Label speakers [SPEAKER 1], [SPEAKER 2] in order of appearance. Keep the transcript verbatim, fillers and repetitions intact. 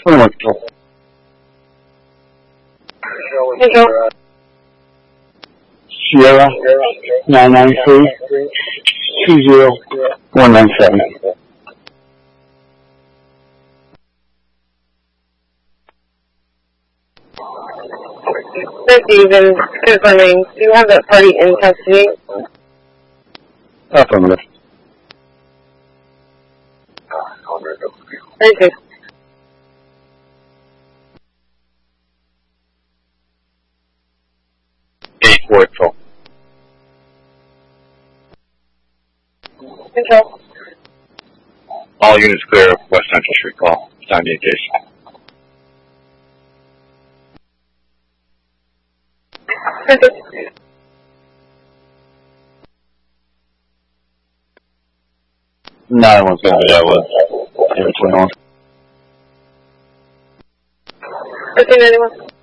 [SPEAKER 1] ocho.
[SPEAKER 2] Control.
[SPEAKER 1] Sierra nine nine three two zero one nine seven.
[SPEAKER 2] This even confirming. Do you have that party in custody?
[SPEAKER 1] Affirmative.
[SPEAKER 2] Very good.
[SPEAKER 1] eight Woodville.
[SPEAKER 2] Control.
[SPEAKER 1] All units clear of West Central Street call. Time the occasion.
[SPEAKER 2] Very good.
[SPEAKER 1] nine one seven, that was. twenty-one.
[SPEAKER 2] fifteen ninety-one.